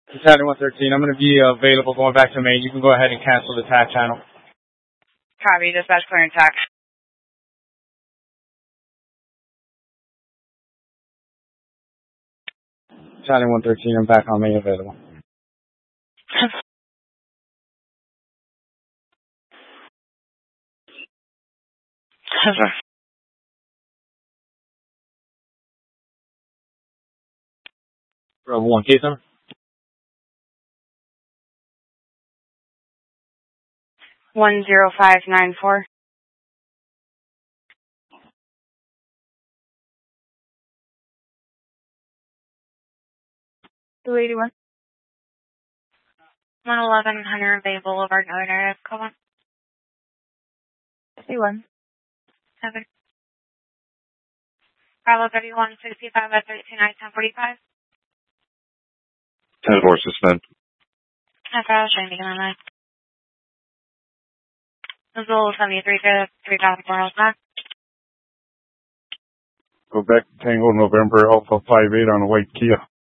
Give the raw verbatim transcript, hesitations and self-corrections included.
Saturday one thirteen, I'm going to be available going back to Maine. You can go ahead and cancel the tax channel. Copy, dispatch clearing tax. Saturday one thirteen, I'm back on Maine available. Bravo one, case number? One zero five nine four. Two eighty one. One eleven Hunter Bay Boulevard, Northern Area. Come on. Fifty one. Seven. Bravo thirty one sixty five at thirteen nine ten forty five. Ten four suspend. That's what I was trying to get on that. Missoula seventy three to three thousand four oh five. Go back to Tango November Alpha five eight on a white Kia.